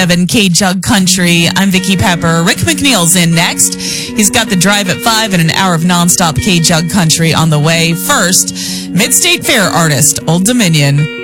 7 K-Jug Country. I'm Vicky Pepper. Rick McNeil's in next. He's got the drive at 5 and an hour of nonstop K-Jug Country on the way. First, Mid-State Fair artist, Old Dominion.